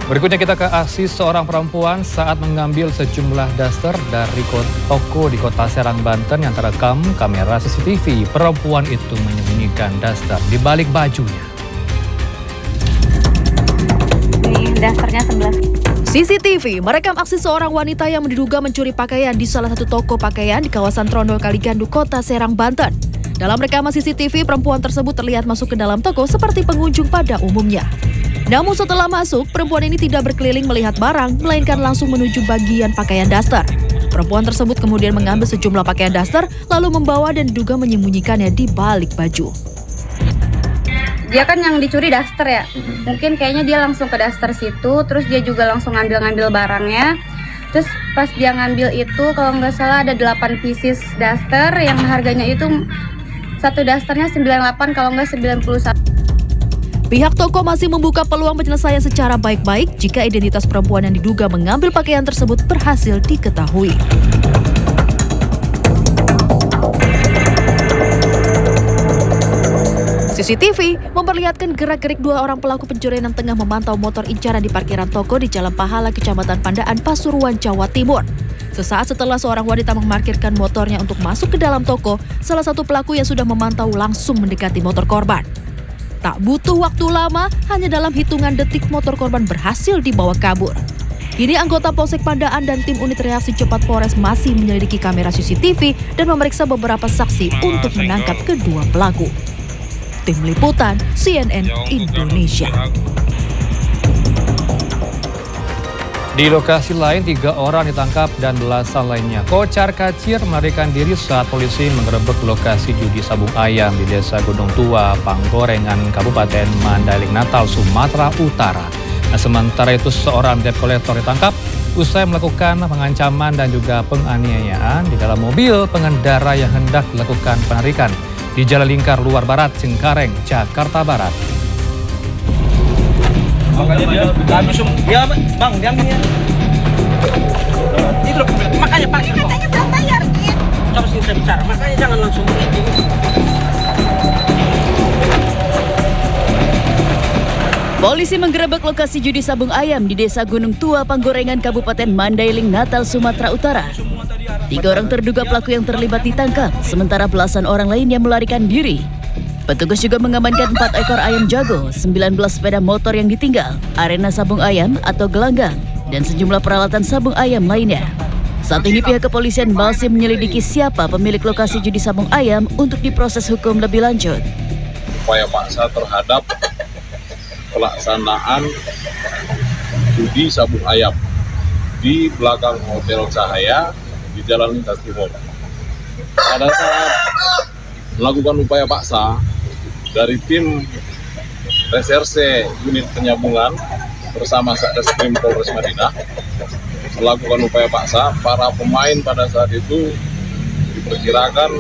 Berikutnya kita ke aksi seorang perempuan saat mengambil sejumlah daster dari toko di kota Serang, Banten yang terekam kamera CCTV. Perempuan itu menyembunyikan daster di balik bajunya. Ini dasternya 11. CCTV merekam aksi seorang wanita yang diduga mencuri pakaian di salah satu toko pakaian di kawasan Trondol Kaligandu, kota Serang, Banten. Dalam rekaman CCTV, perempuan tersebut terlihat masuk ke dalam toko seperti pengunjung pada umumnya. Namun setelah masuk, perempuan ini tidak berkeliling melihat barang, melainkan langsung menuju bagian pakaian daster. Perempuan tersebut kemudian mengambil sejumlah pakaian daster, lalu membawa dan diduga menyembunyikannya di balik baju. Dia kan yang dicuri daster ya, mungkin kayaknya dia langsung ke daster situ, terus dia juga langsung ngambil barangnya. Terus pas dia ngambil itu, kalau nggak salah ada 8 pieces daster yang harganya itu satu dasternya 98, kalau nggak 91. Pihak toko masih membuka peluang penyelesaian secara baik-baik jika identitas perempuan yang diduga mengambil pakaian tersebut berhasil diketahui. CCTV memperlihatkan gerak-gerik dua orang pelaku pencurian yang tengah memantau motor incaran di parkiran toko di Jalan Pahala, Kecamatan Pandaan, Pasuruan, Jawa Timur. Sesaat setelah seorang wanita memarkirkan motornya untuk masuk ke dalam toko, salah satu pelaku yang sudah memantau langsung mendekati motor korban. Tak butuh waktu lama, hanya dalam hitungan detik motor korban berhasil dibawa kabur. Kini anggota Polsek Pandaan dan tim unit reaksi cepat Polres masih menyelidiki kamera CCTV dan memeriksa beberapa saksi untuk menangkap kedua pelaku. Tim Liputan CNN Indonesia. Di lokasi lain, 3 orang ditangkap dan belasan lainnya kocar-kacir melarikan diri saat polisi menggerebek lokasi judi sabung ayam di Desa Gunung Tua, Panggorengan, Kabupaten Mandailing Natal, Sumatera Utara. Nah, sementara itu seorang debt collector ditangkap usai melakukan pengancaman dan juga penganiayaan di dalam mobil pengendara yang hendak melakukan penarikan di Jalan Lingkar Luar Barat, Cengkareng, Jakarta Barat. Makanya dia habis ya bang diambilnya itu makanya pak itu katanya belum bayar gitu. Coba sini saya bicara, makanya jangan langsung begitu. Polisi menggerebek lokasi judi sabung ayam di Desa Gunung Tua, Panggorengan, Kabupaten Mandailing, Natal, Sumatera Utara. 3 orang terduga pelaku yang terlibat ditangkap, sementara belasan orang lainnya melarikan diri. Petugas juga mengamankan 4 ekor ayam jago, 19 sepeda motor yang ditinggal, arena sabung ayam atau gelanggang, dan sejumlah peralatan sabung ayam lainnya. Saat ini pihak kepolisian masih menyelidiki siapa pemilik lokasi judi sabung ayam untuk diproses hukum lebih lanjut. Upaya paksa terhadap pelaksanaan judi sabung ayam di belakang Hotel Cahaya di Jalan Lintas Timur. Pada saat melakukan upaya paksa, dari tim reserse unit penyambungan bersama Satreskrim Polres Madinah melakukan upaya paksa. Para pemain pada saat itu diperkirakan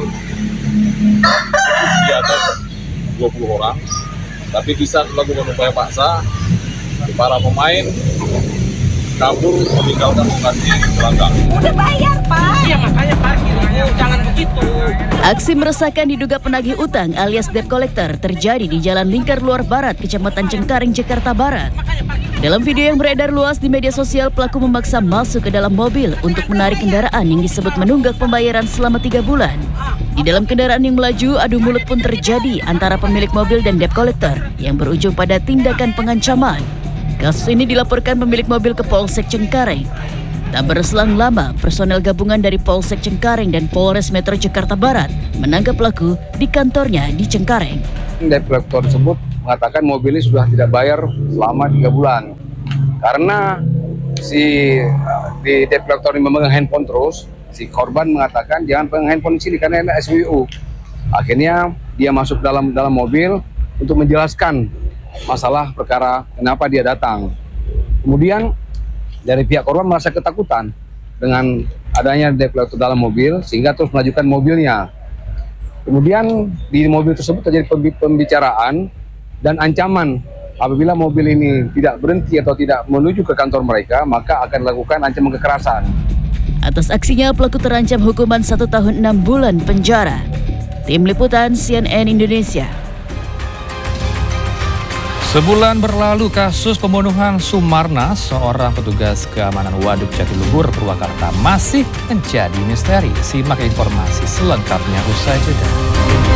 di atas 20 orang, tapi di saat melakukan upaya paksa, para pemain kabur meninggalkan lokasi gelanggang. Udah bayar pak. Iya makanya parkir jangan begitu. Aksi meresahkan diduga penagih utang alias debt collector terjadi di Jalan Lingkar Luar Barat, Kecamatan Cengkareng, Jakarta Barat. Dalam video yang beredar luas di media sosial, pelaku memaksa masuk ke dalam mobil untuk menarik kendaraan yang disebut menunggak pembayaran selama 3 bulan. Di dalam kendaraan yang melaju, adu mulut pun terjadi antara pemilik mobil dan debt collector yang berujung pada tindakan pengancaman. Kasus ini dilaporkan pemilik mobil ke Polsek Cengkareng. Tak berselang lama, personel gabungan dari Polsek Cengkareng dan Polres Metro Jakarta Barat menangkap pelaku di kantornya di Cengkareng. Debt collector tersebut mengatakan mobil ini sudah tidak bayar selama 3 bulan. Karena si di debt collector ini memegang handphone terus, si korban mengatakan jangan pegang handphone di sini karena ini SWU. Akhirnya dia masuk dalam mobil untuk menjelaskan masalah perkara kenapa dia datang. Kemudian dari pihak korban merasa ketakutan dengan adanya debt collector dalam mobil sehingga terus melanjutkan mobilnya. Kemudian di mobil tersebut terjadi pembicaraan dan ancaman apabila mobil ini tidak berhenti atau tidak menuju ke kantor mereka, maka akan dilakukan ancaman kekerasan. Atas aksinya pelaku terancam hukuman 1 tahun 6 bulan penjara. Tim Liputan CNN Indonesia. Sebulan berlalu kasus pembunuhan Sumarna, seorang petugas keamanan Waduk Jatiluhur, Purwakarta, masih menjadi misteri. Simak informasi selengkapnya usai jeda.